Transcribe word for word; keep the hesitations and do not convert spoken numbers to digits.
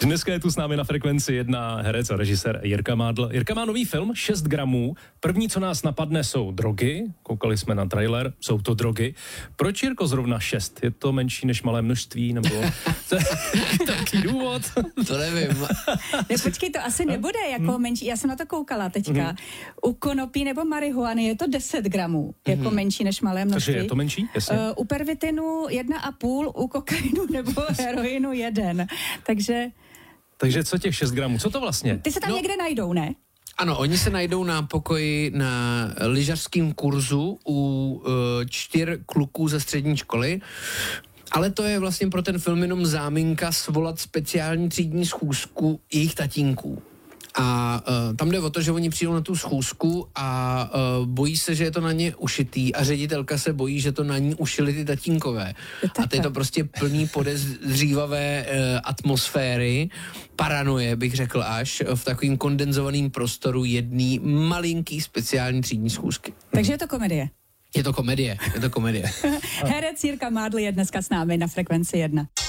Dneska je tu s námi na Frekvenci jedna herec a režisér Jirka Mádl. Jirka má nový film, šest gramů. První, co nás napadne, jsou drogy. Koukali jsme na trailer, jsou to drogy. Proč, Jirko, zrovna šest? Je to menší než malé množství, nebo taký důvod? To nevím. Ne, počkej, to asi nebude jako hmm. menší. Já jsem na to koukala teďka. Hmm. U konopí nebo marihuany je to deset gramů, jako hmm. menší než malé množství. Takže je to menší? Jasně. Uh, u pervitinu jedna a půl, u kokainu nebo heroinu jeden. Takže... Takže co těch šest gramů? Co to vlastně? Ty se tam no. někde najdou, ne? Ano, oni se najdou na pokoji na lyžařském kurzu u uh, čtyř kluků ze střední školy. Ale to je vlastně pro ten film jenom záminka svolat speciální třídní schůzku jejich tatínků. A uh, tam jde o to, že oni přijdou na tu schůzku a uh, bojí se, že je to na ně ušitý a ředitelka se bojí, že to na ní ušili ty tatínkové. A to je to prostě plný podezřívavé uh, atmosféry, paranoje, bych řekl až, v takovým kondenzovaným prostoru jedný malinký speciální třídní schůzky. Takže je to komedie. Je to komedie, je to komedie. Herec Jirka Mádl je dneska s námi na Frekvenci jedna.